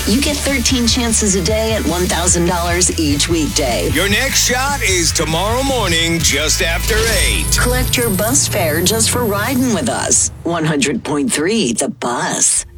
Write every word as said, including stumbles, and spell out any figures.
You get thirteen chances a day at one thousand dollars each weekday. Your next shot is tomorrow morning just after eight. Collect your bus fare just for riding with us. one hundred point three The Bus.